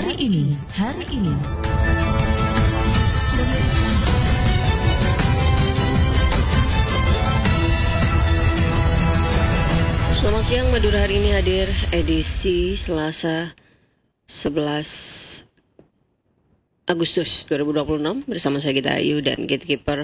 hari ini. Selamat siang, Madura hari ini hadir edisi Selasa 11 Agustus 2026 bersama saya Gita Ayu dan gatekeeper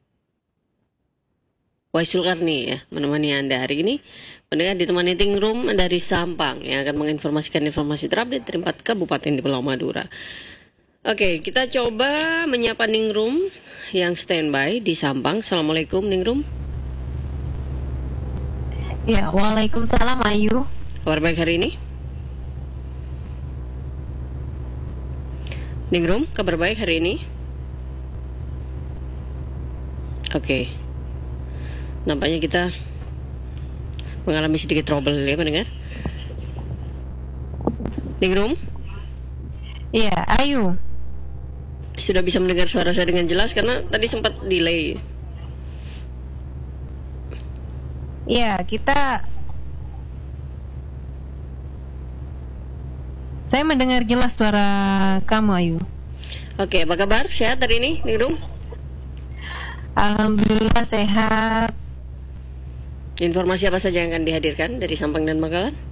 Waisul Karni ya, menemani Anda hari ini. Pendengar ditemani Ting Room dari Sampang yang akan menginformasikan informasi terupdate dari 4 kabupaten di Pulau Madura. Oke, kita coba menyapa Ning Room yang standby di Sampang. Assalamualaikum Ning Room. Ya, waalaikumsalam Ayu. Kabar baik hari ini? Ningrum, kabar baik hari ini? Oke. Nampaknya kita mengalami sedikit trouble ya pendengar. Ningrum? Iya, Ayu. Sudah bisa mendengar suara saya dengan jelas karena tadi sempat delay. Iya, saya mendengar jelas suara kamu, Ayu. Oke, apa kabar? Sehat hari ini, Ningrum? Alhamdulillah sehat. Informasi apa saja yang akan dihadirkan dari Sampang dan Bangkalan?